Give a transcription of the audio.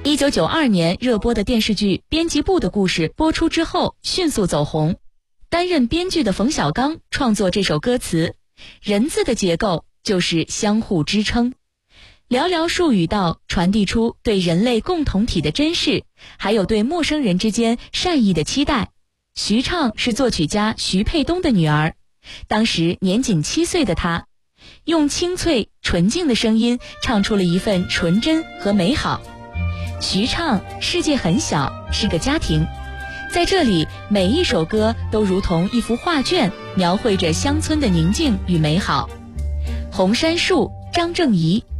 1992年热播的电视剧《编辑部的故事》播出之后迅速走红。担任编剧的冯小刚创作这首歌词，人字的结构就是相互支撑，寥寥数语道传递出对人类共同体的珍视，还有对陌生人之间善意的期待。徐畅是作曲家徐沛东的女儿，当时年仅7岁的她，用清脆纯净的声音唱出了一份纯真和美好。徐畅世界很小，是个家庭，在这里每一首歌都如同一幅画卷，描绘着乡村的宁静与美好。红杉树，张正仪，